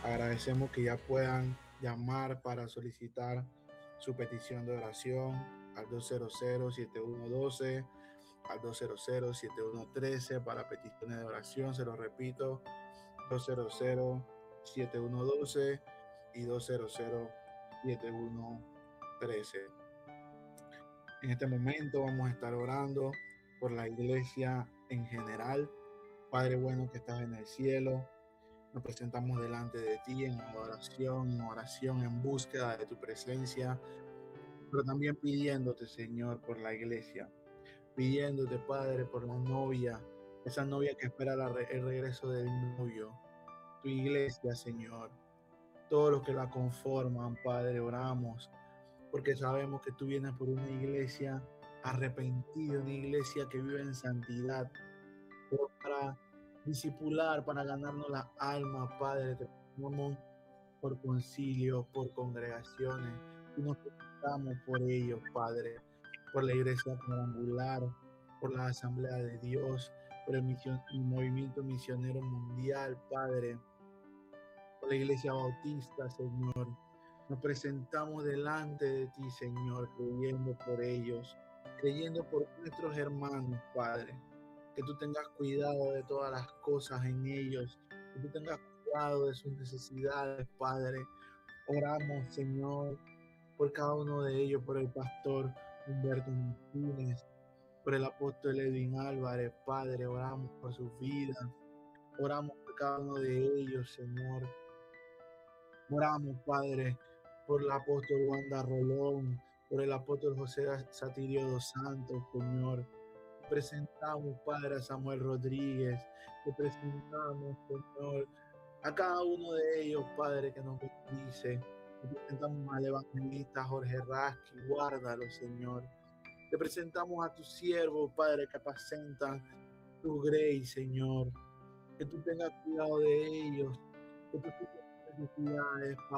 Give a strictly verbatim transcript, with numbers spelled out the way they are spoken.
Agradecemos que ya puedan llamar para solicitar su petición de oración al dos cero cero, siete uno uno dos, al dos cero cero, siete uno uno tres para peticiones de oración. Se lo repito, dos cero cero, siete uno uno dos y dos cero cero, siete uno uno tres. En este momento vamos a estar orando por la iglesia en general. Padre bueno que estás en el cielo, nos presentamos delante de ti en adoración, en oración, en búsqueda de tu presencia, pero también pidiéndote, Señor, por la iglesia, pidiéndote, Padre, por la novia, esa novia que espera la re- el regreso del novio, tu iglesia, Señor, todos los que la conforman, Padre, oramos, porque sabemos que tú vienes por una iglesia arrepentida, una iglesia que vive en santidad, pero para discipular, para ganarnos las almas, Padre, te pedimos por concilios, por congregaciones, y nos preguntamos por ellos, Padre, por la iglesia cuadrangular, por la Asamblea de Dios, por el, misión, el movimiento misionero mundial, Padre, por la iglesia bautista, Señor. Nos presentamos delante de ti, Señor, creyendo por ellos, creyendo por nuestros hermanos, Padre, que tú tengas cuidado de todas las cosas en ellos, que tú tengas cuidado de sus necesidades, Padre. Oramos, Señor, por cada uno de ellos, por el pastor Humberto Martínez, por el apóstol Edwin Álvarez, Padre, oramos por sus vidas, oramos por cada uno de ellos, Señor. Oramos, Padre, por el apóstol Wanda Rolón, por el apóstol José Satirio dos Santos, Señor. Te presentamos, Padre, a Samuel Rodríguez, te presentamos, Señor, a cada uno de ellos, Padre, que nos bendice. Te presentamos al evangelista Jorge Rasky, guárdalo, Señor. Te presentamos a tu siervo, Padre, que apacentan tu grey, Señor. Que tú tengas cuidado de ellos, que tú tengas necesidades, Padre.